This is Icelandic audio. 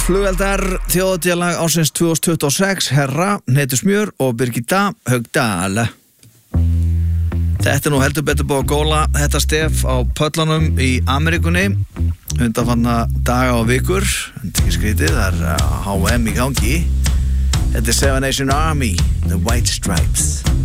Flugeldar, þjóðatíðalag ársins 2026, Herra, Hnetusmjör og Birgitta Haugdal. Þetta nú heldur betur búið að góla þetta stef á pöllunum í Ameríkunni undanfarna daga og vikur. Þetta ekki skrítið, það HM í gangi. Þetta Seven Nation Army, The White Stripes.